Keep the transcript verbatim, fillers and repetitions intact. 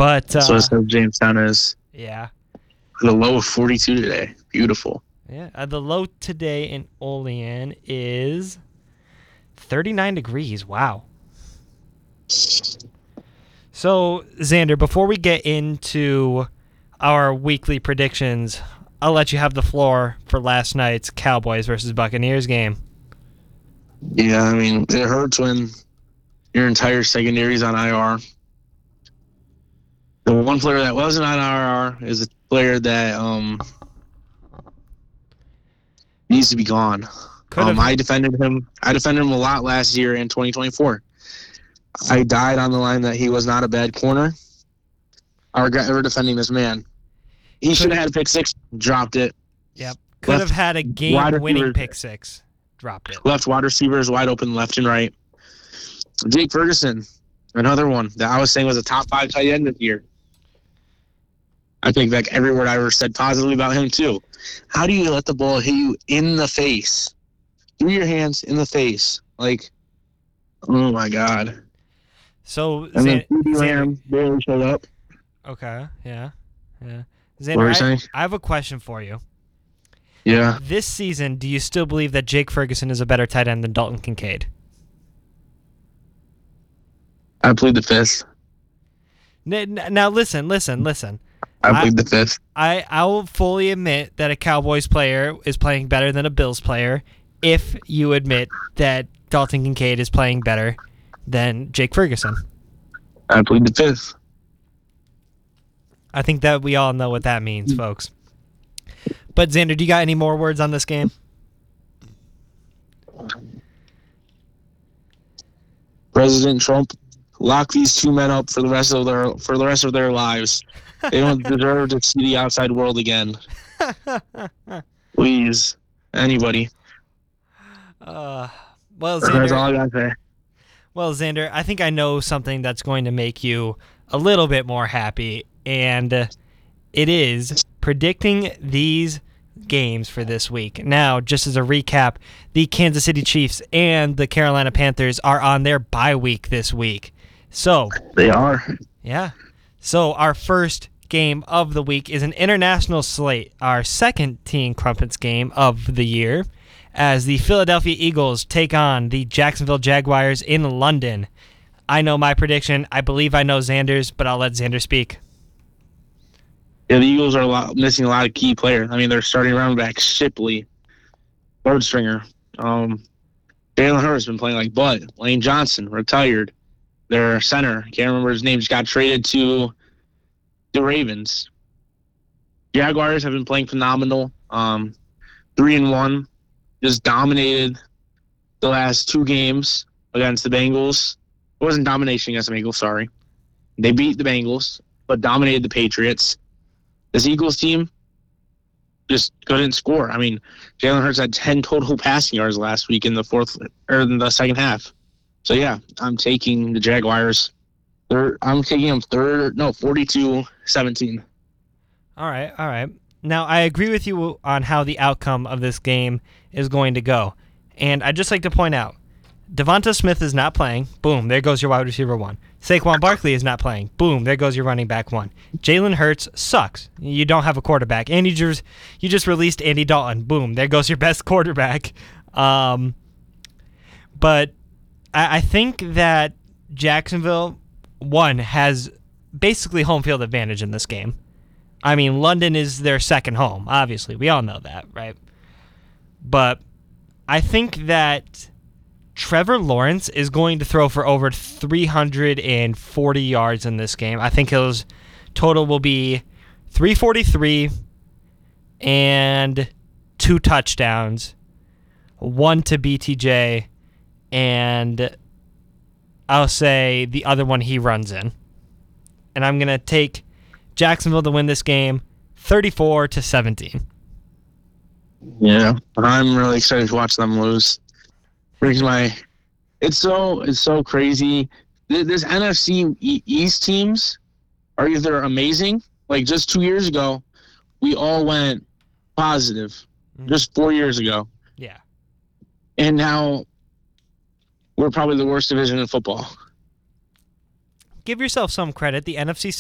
But So uh, that's how Jamestown is. yeah, The low of forty-two today. Beautiful. yeah. Uh, the low today in Olean is thirty-nine degrees. Wow. So, Xander, before we get into our weekly predictions, I'll let you have the floor for last night's Cowboys versus Buccaneers game. Yeah, I mean, it hurts when your entire secondary's on I R. The one player that wasn't on I R is a player that um needs to be gone. Could Um, have. I defended him. I defended him a lot last year in twenty twenty-four. I died on the line that he was not a bad corner. I regret ever defending this man. He should have had a pick six, dropped it. Yep. Could Left have had a wide game-winning receiver. pick six. Dropped it. Left wide receivers wide open left and right. Jake Ferguson, another one that I was saying was a top five tight end this year. I take back every word I ever said positively about him, too. How do you let the ball hit you in the face? Through your hands, in the face. Like, oh, my God. So, And then Xan- CeeDee Xander. Lamb barely showed up. Okay, yeah. Yeah. What were Xander, you I, saying? I have a question for you. Yeah. This season, do you still believe that Jake Ferguson is a better tight end than Dalton Kincaid? I plead the fifth. N- n- Now, listen, listen, listen. I I- plead the fifth. I, I will fully admit that a Cowboys player is playing better than a Bills player if you admit that Dalton Kincaid is playing better than Jake Ferguson. I plead the fifth. I think that we all know what that means, folks. But, Xander, do you got any more words on this game? President Trump, lock these two men up for the rest of their for the rest of their lives. They don't deserve to see the outside world again. Please, anybody. Uh, well, That's all Xander, I got there. well, Xander, I think I know something that's going to make you a little bit more happy, and uh, it is predicting these games for this week. Now, just as a recap, the Kansas City Chiefs and the Carolina Panthers are on their bye week this week. So, They are. yeah. So, our first game of the week is an international slate, our second Teen Crumpets game of the year, as the Philadelphia Eagles take on the Jacksonville Jaguars in London. I know my prediction. I believe I know Xander's, but I'll let Xander speak. Yeah, the Eagles are a lot, missing a lot of key players. I mean, they're starting running back Shipley, third stringer. Um, Jalen Hurts been playing like butt. Lane Johnson retired. Their center, can't remember his name, just got traded to the Ravens. Jaguars have been playing phenomenal. Um, three and one, just dominated the last two games against the Bengals. It wasn't domination against the Bengals, sorry. They beat the Bengals, but dominated the Patriots. This Eagles team just couldn't score. I mean, Jalen Hurts had ten total passing yards last week in the fourth or in the second half. So yeah, I'm taking the Jaguars. Third, I'm taking them third. No, forty-two seventeen. All right, all right. Now, I agree with you on how the outcome of this game is going to go. And I'd just like to point out, Devonta Smith is not playing. Boom, there goes your wide receiver one. Saquon Barkley is not playing. Boom, there goes your running back one. Jalen Hurts sucks. You don't have a quarterback. And you just, you just released Andy Dalton. Boom, there goes your best quarterback. Um, but I, I think that Jacksonville, one, has basically home field advantage in this game. I mean, London is their second home, obviously. We all know that, right? But I think that Trevor Lawrence is going to throw for over three hundred forty yards in this game. I think his total will be three forty-three and two touchdowns, one to B T J, and I'll say the other one he runs in. And I'm going to take Jacksonville to win this game thirty-four to seventeen. Yeah, I'm really excited to watch them lose. Brings my, it's so it's so crazy. This N F C East teams are either amazing. Like just two years ago, we all went positive. Mm-hmm. Just four years ago. Yeah. And now we're probably the worst division in football. Give yourself some credit. The N F C